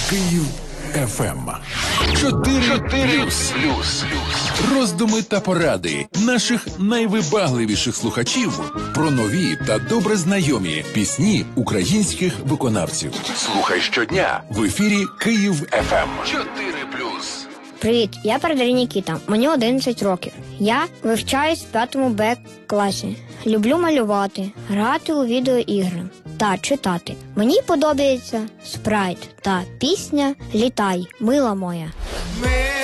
Київ ФМ. 4+. Роздуми та поради наших найвибагливіших слухачів про нові та добре знайомі пісні українських виконавців. Слухай щодня в ефірі Київ ФМ. 4+. Привіт, я Передарій Нікіта, мені 11 років. Я вивчаюсь в 5 Б класі. Люблю малювати, грати у відеоігри та читати. Мені подобається спрайт та пісня «Літай, мила моя».